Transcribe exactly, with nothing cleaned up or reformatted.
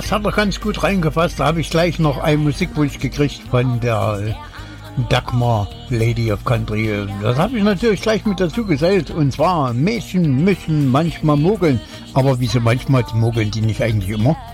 das hat er ganz gut reingefasst. Da habe ich gleich noch einen Musikwunsch gekriegt von der Dagmar, Lady of Country. Das habe ich natürlich gleich mit dazu gesellt. Und zwar, Mädchen müssen manchmal mogeln. Aber wieso manchmal, mogeln die nicht eigentlich immer?